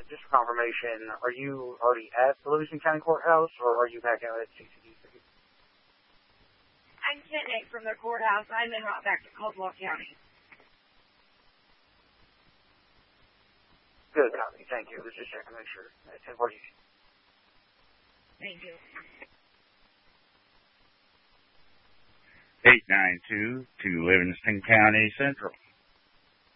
just for confirmation, are you already at the Livingston County Courthouse, or are you back out at CCD3? I'm 10-8 from the courthouse. I'm en route back to Caldwell County. Good, copy. Thank you. Let's just check to make sure. 10:40. Thank you. 892 to Livingston County Central.